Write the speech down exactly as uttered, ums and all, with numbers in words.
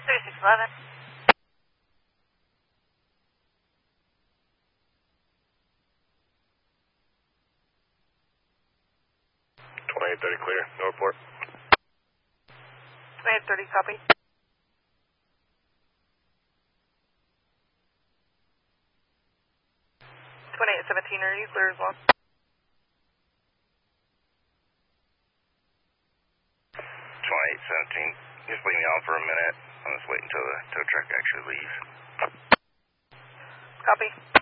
thirty-six eleven. twenty-eight thirty clear. No report. twenty-eight thirty, copy. twenty-eight seventeen, are you clear as well? twenty-eight seventeen. Just leave me on for a minute. I'm just waiting until the tow truck actually leaves. Copy.